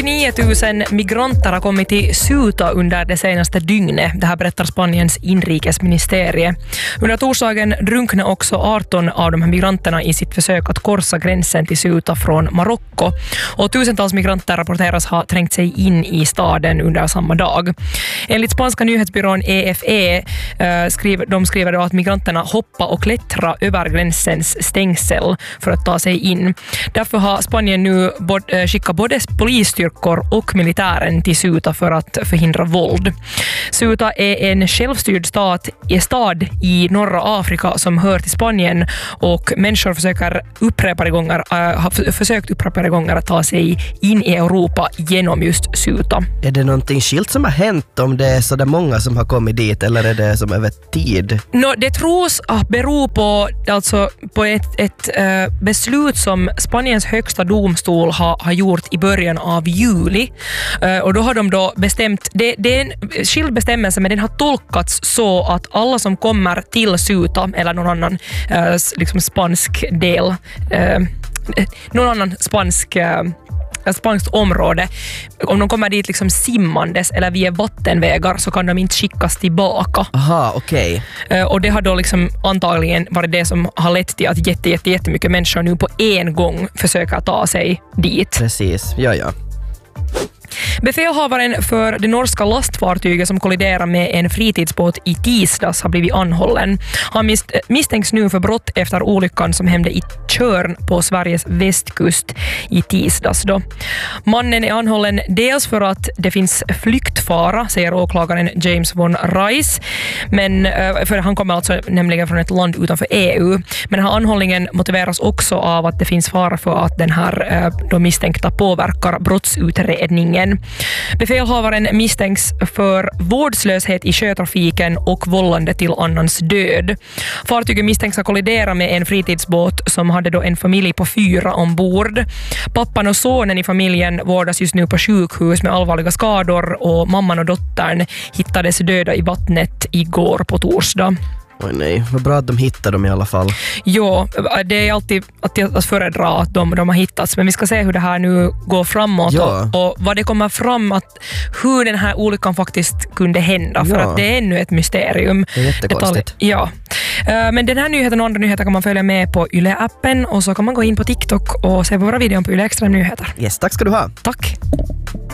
49 000 migranter har kommit till Ceuta under det senaste dygnet. Det här berättar Spaniens inrikesministerie. Under torsdagen drunknade också 18 av de här migranterna i sitt försök att korsa gränsen till Ceuta från Marocko. Och tusentals migranter rapporteras ha trängt sig in i staden under samma dag. Enligt spanska nyhetsbyrån EFE skriver då att migranterna hoppar och klättrar över gränsens stängsel för att ta sig in. Därför har Spanien nu skickat både polisstyrkor och militären till Ceuta för att förhindra våld. Ceuta är en självstyrd stad i norra Afrika som hör till Spanien, och människor har försökt upprepade gånger att ta sig in i Europa genom just Ceuta. Är det någonting skilt som har hänt om det är så där många som har kommit dit, eller är det som över tid? Det tros att bero på ett beslut som Spaniens högsta domstol har gjort i början av juli. Och då har de då bestämt, det är en skild bestämmelse, men den har tolkats så att alla som kommer till Ceuta eller någon annan liksom spansk del, någon annan spanskt område, om de kommer dit liksom simmandes eller via vattenvägar, så kan de inte skickas tillbaka. Aha, okej. Och det har då liksom antagligen varit det som har lett till att jättemycket människor nu på en gång försöker ta sig dit. Precis, ja. Befälhavaren för det norska lastfartyget som kolliderade med en fritidsbåt i tisdags har blivit anhållen. Han misstänks nu för brott efter olyckan som hände i Tjörn på Sveriges västkust i tisdags då. Mannen är anhållen dels för att det finns flyktfara, säger åklagaren James von Rice, men för han kommer alltså nämligen från ett land utanför EU. Men den här anhållningen motiveras också av att det finns fara för att den här de misstänkta påverkar brottsutredningen. Befälhavaren misstänks för vårdslöshet i sjötrafiken och vållande till annans död. Fartyget misstänks ha kolliderat med en fritidsbåt som hade då en familj på 4 ombord. Pappan och sonen i familjen vårdas just nu på sjukhus med allvarliga skador, och mamman och dottern hittades döda i vattnet igår på torsdag. Oj nej, vad bra att de hittar dem i alla fall. Ja, det är alltid att föredra att de har hittats, men vi ska se hur det här nu går framåt, ja. och vad det kommer fram, att hur den här olyckan faktiskt kunde hända, för att det är ännu ett mysterium. Det är jättekonstigt. Ja. Men den här nyheten och andra nyheter kan man följa med på Yle-appen, och så kan man gå in på TikTok och se på våra videor på Yle Extra Nyheter. Yes, tack ska du ha. Tack.